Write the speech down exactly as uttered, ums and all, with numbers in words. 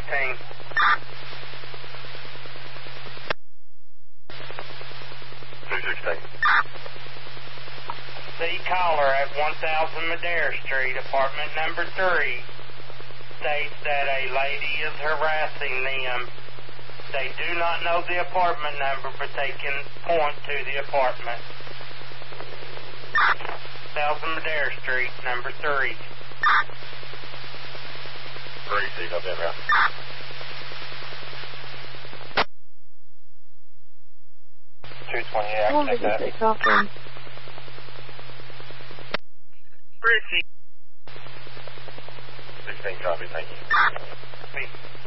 sixteen. two sixteen. The caller at one thousand Madera Street, apartment number three, states that a lady is harassing them. They do not know the apartment number, but they can point to the apartment. one thousand Madera Street, number three. three, see, up in there. two twenty-eight, I can take that. Richie. sixteen copy, thank you. Peace.